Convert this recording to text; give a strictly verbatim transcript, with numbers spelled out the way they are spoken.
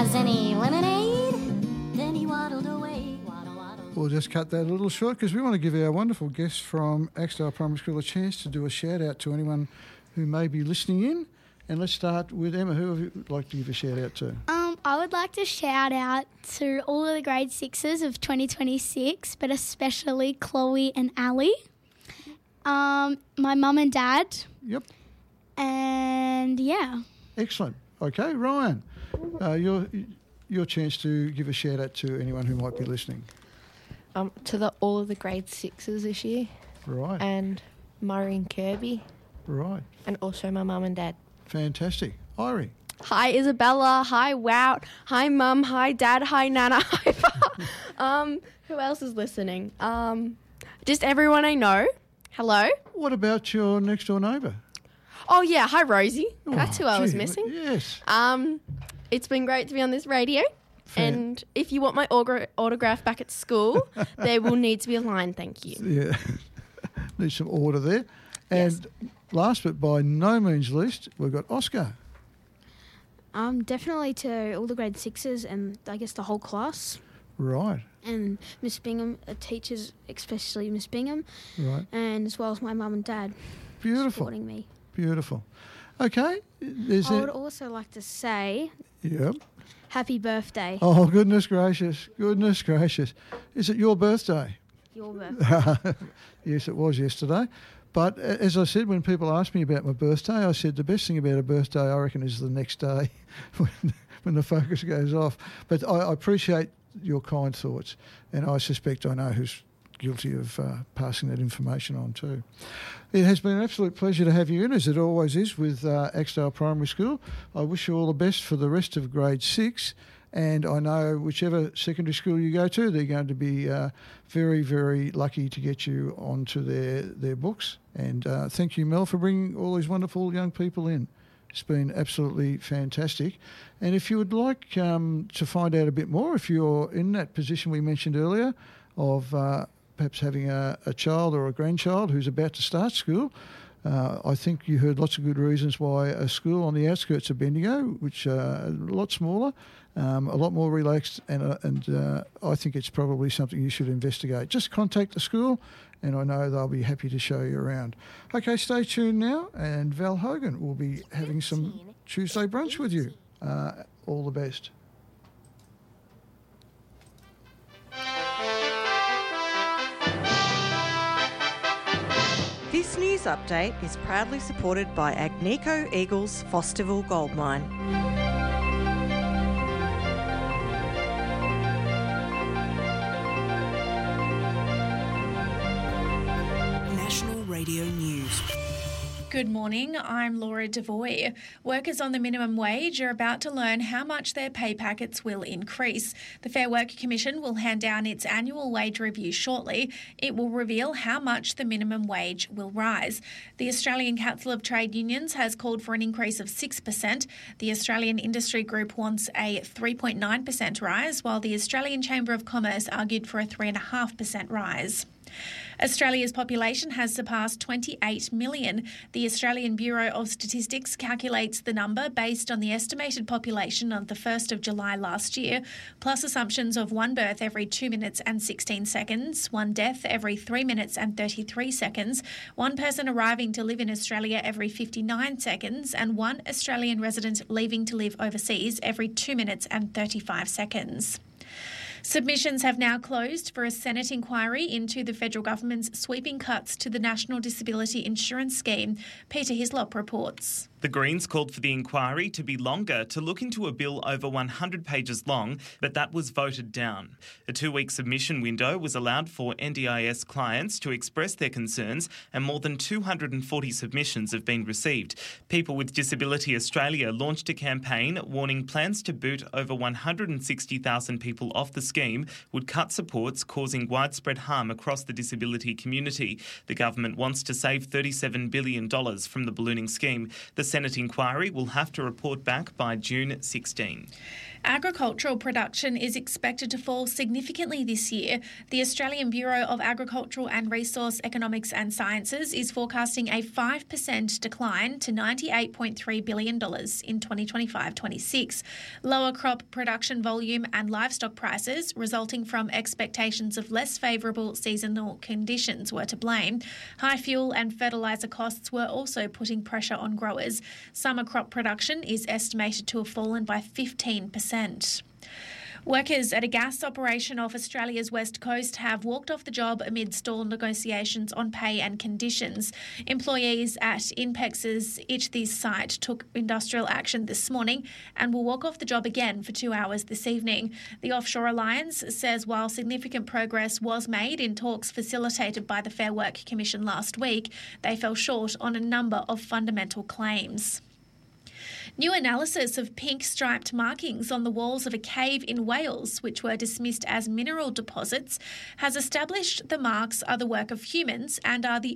has any lemonade? Then he waddled away. Waddle, waddle. We'll just cut that a little short because we want to give our wonderful guests from Axedale Primary School a chance to do a shout out to anyone who may be listening in. And let's start with Emma. Who would you like to give a shout out to? Um, I would like to shout out to all of the grade sixes of twenty twenty-six, but especially Chloe and Ali. Um, my mum and dad. Yep. And yeah. Excellent. Okay, Ryan, uh, your your chance to give a shout out to anyone who might be listening. Um, to the all of the grade sixes this year. Right. And Murray and Kirby. Right. And also my mum and dad. Fantastic. Irie. Hi, Isabella. Hi, Wout. Hi, Mum. Hi, Dad. Hi, Nana. Hi, Pa. um, who else is listening? Um, just everyone I know. Hello. What about your next door neighbour? Oh, yeah. Hi, Rosie. Oh, That's who I was gee, missing. Yes. Um, it's been great to be on this radio. Fan- And if you want my augra- autograph back at school, there will need to be a line. Thank you. Yeah. Need some order there. And last but by no means least, we've got Oscar. Um, definitely to all the grade sixes and I guess the whole class. Right. And Miss Bingham, uh, teachers, especially Miss Bingham. Right. And as well as my mum and dad. Beautiful. Supporting me. Beautiful. Okay. Is I it? would also like to say Yep. happy birthday. Oh, goodness gracious. Goodness gracious. Is it your birthday? Your birthday. Yes, it was yesterday. But uh, as I said, when people ask me about my birthday, I said the best thing about a birthday, I reckon, is the next day when, when the focus goes off. But I, I appreciate your kind thoughts, and I suspect I know who's guilty of uh, passing that information on too. It has been an absolute pleasure to have you in, as it always is, with uh, Axedale Primary School. I wish you all the best for the rest of grade six. And I know whichever secondary school you go to, they're going to be uh, very, very lucky to get you onto their, their books. And uh, thank you, Mel, for bringing all these wonderful young people in. It's been absolutely fantastic. And if you would like um, to find out a bit more, if you're in that position we mentioned earlier of uh, perhaps having a, a child or a grandchild who's about to start school, Uh, I think you heard lots of good reasons why a school on the outskirts of Bendigo, which uh, a lot smaller, um, a lot more relaxed, and uh, and uh, I think it's probably something you should investigate. Just contact the school, and I know they'll be happy to show you around. Okay, stay tuned now, and Val Hogan will be having some Tuesday brunch with you. Uh, all the best. This news update is proudly supported by Agnico Eagles Fosterville Gold Mine. National Radio News. Good morning, I'm Laura Devoy. Workers on the minimum wage are about to learn how much their pay packets will increase. The Fair Work Commission will hand down its annual wage review shortly. It will reveal how much the minimum wage will rise. The Australian Council of Trade Unions has called for an increase of six percent. The Australian Industry Group wants a three point nine percent rise, while the Australian Chamber of Commerce argued for a three point five percent rise. Australia's population has surpassed twenty-eight million. The Australian Bureau of Statistics calculates the number based on the estimated population of the first of July last year, plus assumptions of one birth every two minutes and sixteen seconds, one death every three minutes and thirty-three seconds, one person arriving to live in Australia every fifty-nine seconds, and one Australian resident leaving to live overseas every two minutes and thirty-five seconds. Submissions have now closed for a Senate inquiry into the federal government's sweeping cuts to the National Disability Insurance Scheme. Peter Hislop reports. The Greens called for the inquiry to be longer to look into a bill over one hundred pages long, but that was voted down. A two-week submission window was allowed for N D I S clients to express their concerns, and more than two hundred forty submissions have been received. People with Disability Australia launched a campaign warning plans to boot over one hundred sixty thousand people off the scheme would cut supports, causing widespread harm across the disability community. The government wants to save thirty-seven billion dollars from the ballooning scheme. The Senate inquiry will have to report back by June sixteenth. Agricultural production is expected to fall significantly this year. The Australian Bureau of Agricultural and Resource Economics and Sciences is forecasting a five percent decline to ninety-eight point three billion dollars in twenty twenty-five twenty-six. Lower crop production volume and livestock prices, resulting from expectations of less favourable seasonal conditions, were to blame. High fuel and fertiliser costs were also putting pressure on growers. Summer crop production is estimated to have fallen by fifteen percent. Workers at a gas operation off Australia's west coast have walked off the job amid stalled negotiations on pay and conditions. Employees at Inpex's Ichthys site took industrial action this morning and will walk off the job again for two hours this evening. The Offshore Alliance says while significant progress was made in talks facilitated by the Fair Work Commission last week, they fell short on a number of fundamental claims. New analysis of pink striped markings on the walls of a cave in Wales, which were dismissed as mineral deposits, has established the marks are the work of humans and are the